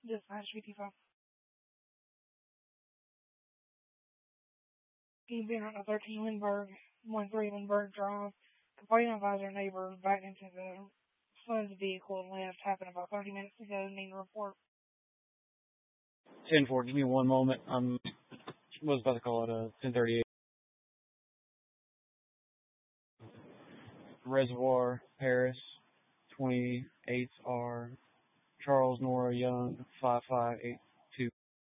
Dispatch 55. He been on a 13 Lindbergh, 13 Lindbergh Drive. Complaining about their neighbor backed into the son's vehicle and left. Happened about 30 minutes ago. Need a report. 10-4, give me one moment. Was about to call it 1038. Reservoir, Paris, 28R, Charles Nora Young, 558.